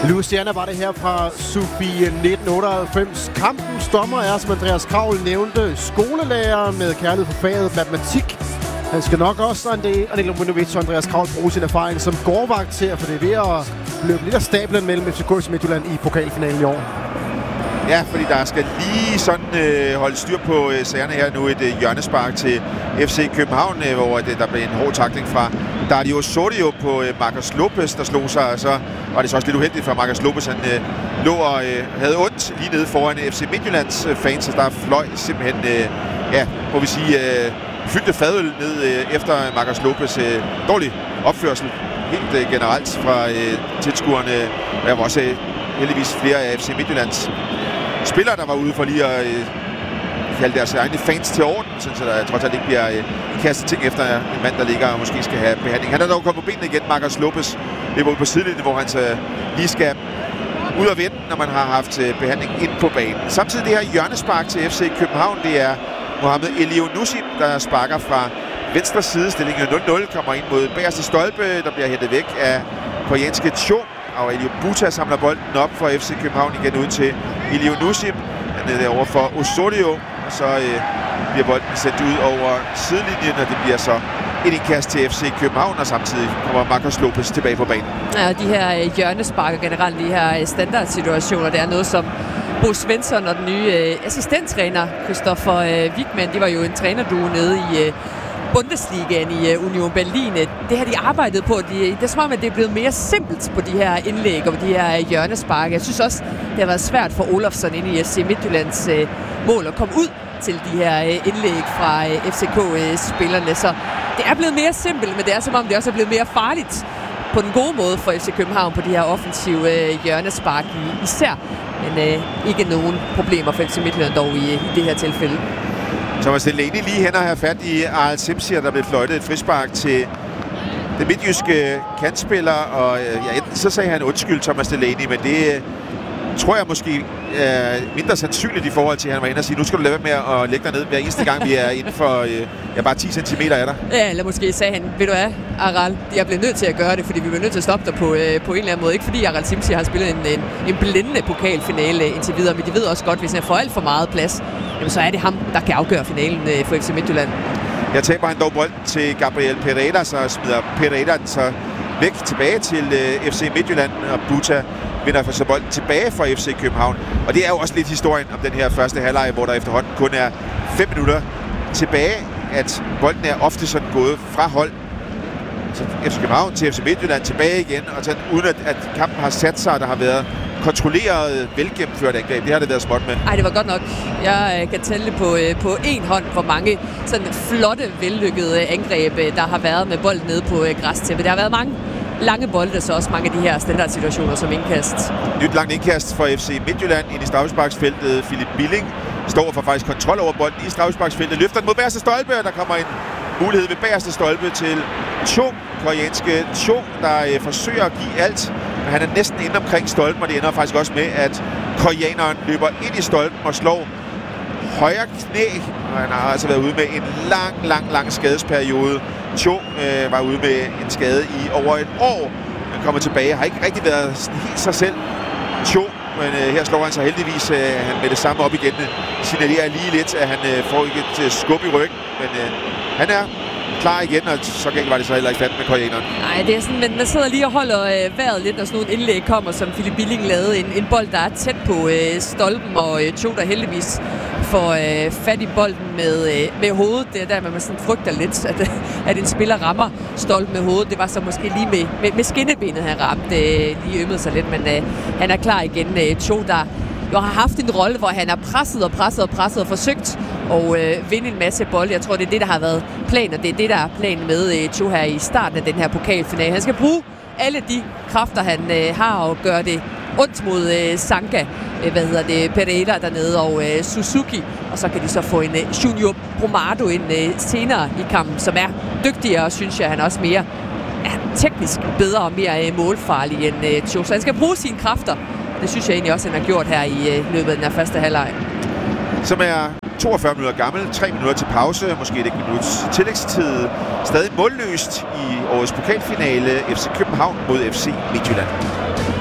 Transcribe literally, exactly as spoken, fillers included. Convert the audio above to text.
Luciana var det her fra Sofie nitten otteoghalvfems. Kampens dommer er, som Andreas Kraul nævnte, skolelærer med kærlighed for faget matematik. Han skal nok også, Anel Omanovic og Andreas Kraul, bruge sin erfaring som gårdvagt til at få det ved at løbe lidt af stablen mellem F C K og Midtjylland i pokalfinalen i år. Ja, fordi der skal lige sådan øh, holde styr på øh, sagerne her nu. Et øh, hjørnespark til F C København, øh, hvor øh, der blev en hård tackling fra Dario Osorio på øh, Marcos Lopez, der slog sig. Og så var det så også lidt uheldigt for Marcos Lopez. Han øh, lå og øh, havde ondt lige nede foran F C Midtjyllands øh, fans, så der fløj simpelthen, øh, ja, må vi sige, øh, fyldte fadøl ned øh, efter Marcos Lopez. Øh, dårlig opførsel helt øh, generelt fra øh, tilskuerne. Der var også øh, heldigvis flere af F C Midtjyllands spillere, der var ude for lige at øh, kalde deres egne fans til orden, så der trods alt ikke bliver øh, kastet ting efter en mand, der ligger og måske skal have behandling. Han er dog kommet på benene igen, Marcos Lopez, løber ud på sidelinjen, hvor han så lige skal ud og vende, når man har haft øh, behandling ind på banen. Samtidig det her hjørnespark til F C København, det er Mohamed Elyounoussi, der sparker fra venstre side. Stillingen nul nul, kommer ind mod bagerste stolpe, der bliver hentet væk af koreanske Cho. Og Elio Buta samler bolden op for F C København igen ud til Elyounoussi. Han er derovre for Osorio, og så øh, bliver bolden sendt ud over sidelinjen, og det bliver så et indkast til F C København, og samtidig kommer Marcos Lopez tilbage på banen. Ja, de her øh, hjørnesparker generelt, de her øh, standardsituationer, det er noget som Bo Svensson og den nye øh, assistenttræner Christopher øh, Wickman, de var jo en trænerduo nede i øh, Bundesligaen i uh, Union Berlin. Det har de arbejdet på. De, det er som om, at det er blevet mere simpelt på de her indlæg og de her hjørnespark. Jeg synes også, det har været svært for Olofsson inde i F C Midtjyllands uh, mål at komme ud til de her uh, indlæg fra uh, F C K-spillerne. Så det er blevet mere simpelt, men det er som om, det også er blevet mere farligt på den gode måde for F C København på de her offensive uh, hjørnespark især. Men uh, ikke nogen problemer for F C Midtjylland dog i, i det her tilfælde. Thomas Delaney lige hen og have fat i Aral Simsier, der blev fløjtet et frispark til den midtjyske kantspiller, og ja, så sagde han undskyld, Thomas Delaney, men det tror jeg måske er mindre sandsynligt i forhold til, at han var inde og sige, nu skal du lade være med at lægge dig ned hver eneste gang, vi er inden for ja, bare ti centimeter af dig. Ja, eller måske sagde han, ved du hvad, Aral, jeg bliver nødt til at gøre det, fordi vi bliver nødt til at stoppe dig på, øh, på en eller anden måde. Ikke fordi Aral Simsier har spillet en, en, en blændende pokalfinale indtil videre, men de ved også godt, hvis han får alt for meget plads, jamen, så er det ham, der kan afgøre finalen øh, for F C Midtjylland. Jeg taber han dog bolden til Gabriel Pereira, så smider Pereira så væk tilbage til øh, F C Midtjylland, og Buta vinder for så bolden tilbage fra F C København. Og det er jo også lidt historien om den her første halvleg, hvor der efterhånden kun er fem minutter tilbage, at bolden er ofte sådan gået fra hold. Så F C København til F C Midtjylland tilbage igen, og sådan, uden at, at kampen har sat sig, der har været kontrolleret, velgennemført angreb. Det har det været småt med. Ej, det var godt nok. Jeg øh, kan tælle på, øh, på én hånd, hvor mange sådan flotte, vellykkede angreb, øh, der har været med bolden nede på øh, græstæppet. Der har været mange lange bolde, så også mange af de her standardsituationer som indkast. Nyt langt indkast for F C Midtjylland ind i straffesparksfeltet. Philip Billing står for faktisk kontrol over bolden i straffesparksfeltet. Løfter den mod bagerste stolpe, og der kommer en mulighed ved bagerste stolpe til Cho, koreanske Cho, der øh, forsøger at give alt. Men han er næsten inde omkring stolpen, og det ender faktisk også med, at koreaneren løber ind i stolpen og slår højre knæ. Og han har altså været ude med en lang, lang, lang skadesperiode. Cho øh, var ude med en skade i over et år. Han kommer tilbage, har ikke rigtig været sådan helt sig selv. Cho, men øh, her slår han sig heldigvis øh, han med det samme op igen. Signalerer lige lidt, at han øh, får ikke et øh, skub i ryggen, men øh, han er klar igen, og så galt var det så heller ikke fat med koreaneren. Nej, det er sådan, men man sidder lige og holder øh, vejret lidt, når sådan nogle indlæg kommer, som Philip Billing lavede. En, en bold, der er tæt på øh, stolpen, og øh, Cho, der heldigvis får øh, fat i bolden med, øh, med hovedet. Det er der, man sådan frygter lidt, at, at en spiller rammer stolpen med hovedet. Det var så måske lige med, med, med skinnebenet, han ramte. Øh, lige ømmede sig lidt, men øh, han er klar igen. Øh, Cho, der jo har haft en rolle, hvor han har presset og presset og presset og forsøgt at øh, vinde en masse bolde. Jeg tror, det er det, der har været planen, og det er det, der er planen med øh, Cho her i starten af den her pokalfinale. Han skal bruge alle de kræfter, han øh, har, og gøre det ondt mod øh, Sanka, øh, hvad hedder det, Pereira dernede, og øh, Suzuki. Og så kan de så få en øh, Junior Bromado ind øh, senere i kampen, som er dygtigere, og synes jeg, han er også mere ja, teknisk bedre og mere øh, målfarlig end øh, Cho. Så han skal bruge sine kræfter. Det synes jeg egentlig også, han har gjort her i øh, løbet af den her første halvleg. Som er toogfyrre minutter gammel, tre minutter til pause, måske et minuts tillægstid. Stadig målløst i årets pokalfinale F C København mod F C Midtjylland.